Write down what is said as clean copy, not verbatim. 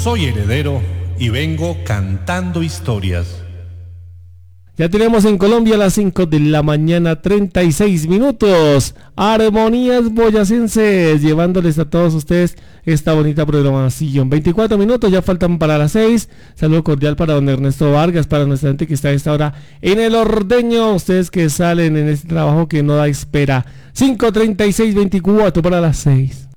Soy heredero y vengo cantando historias. Ya tenemos en Colombia las 5 de la mañana, 36 minutos. Armonías boyacenses, llevándoles a todos ustedes esta bonita programación. 24 minutos, ya faltan para las 6. Saludo cordial para don Ernesto Vargas, para nuestra gente que está a esta hora en el ordeño. Ustedes que salen en este trabajo que no da espera. 5:36, 24 para las 6.